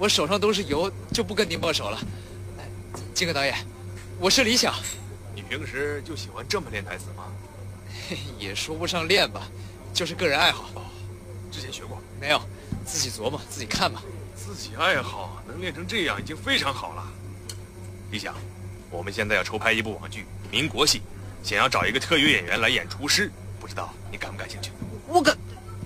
我手上都是油，就不跟你握手了。哎，金戈导演，我是李想。 你平时就喜欢这么练台词吗？ 也说不上练吧，就是个人爱好。 哦，之前学过没有？自己琢磨，自己看吧。 自己爱好能练成这样已经非常好了。李想，我们现在要筹拍一部网剧《民国戏》，想要找一个特约演员来演厨师，不知道你感不感兴趣？ 我感，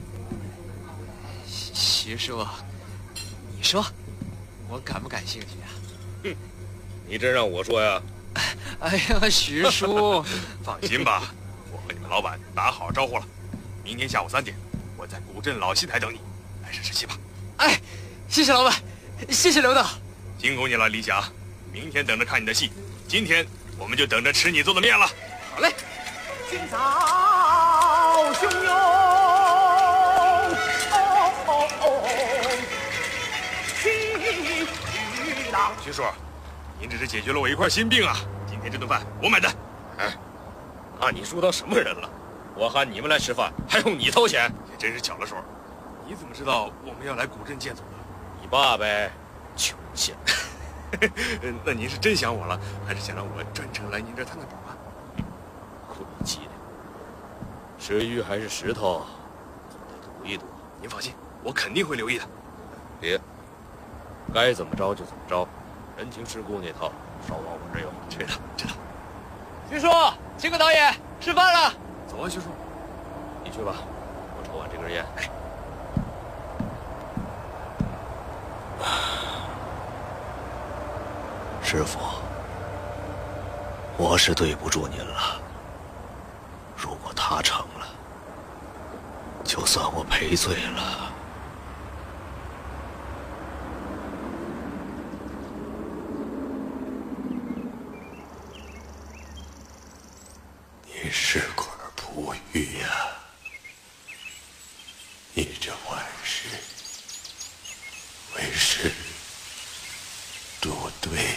徐叔，你说我感不感兴趣啊？ 哼，你真让我说呀？ 哎呀，徐叔， 放心吧，我和你们老板打好招呼了，明天下午3点，我在古镇老戏台等你，来试试戏吧。 哎，谢谢老板，谢谢刘导， 辛苦你了，李想。明天等着看你的戏，今天我们就等着吃你做的面了。 好嘞。 今早汹涌，气浪。 徐叔，您只是解决了我一块心病啊！今天这顿饭我买单。 哎，把你叔当什么人了？我喊你们来吃饭，还用你掏钱？ 也真是巧了手。你怎么知道我们要来古镇见总的？ 你爸呗，穷县。 那您是真想我了，还是想让我专程来您这儿探探宝啊？ 晦气的，是鱼还是石头，总得赌一赌。 您放心，我肯定会留意的。 别，该怎么着就怎么着，人情世故那套，少往我这儿有。 知道，知道。 徐叔，金戈导演，吃饭了。 走啊，徐叔。 你去吧，我抽完这根烟。 哎。 师傅，我是对不住您了。如果他成了，就算我赔罪了。你是块璞玉呀，你这万事为师多对。